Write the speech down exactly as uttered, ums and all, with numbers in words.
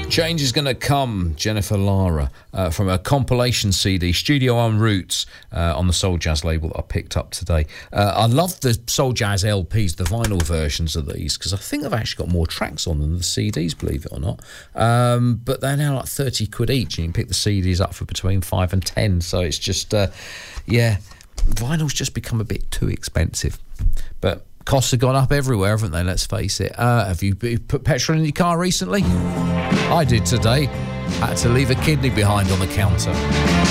Change is going to come, Jennifer Lara, uh, from a compilation C D, Studio En Route, uh, on the Soul Jazz label that I picked up today. Uh, I love the Soul Jazz L Ps, the vinyl versions of these, because I think they've actually got more tracks on than the C Ds, believe it or not. Um, but they're now like thirty quid each, and you can pick the C Ds up for between five and ten. So it's just, uh, yeah, vinyl's just become a bit too expensive. But costs have gone up everywhere, haven't they? Let's face it. Uh, have you put petrol in your car recently? I did today. Had to leave a kidney behind on the counter.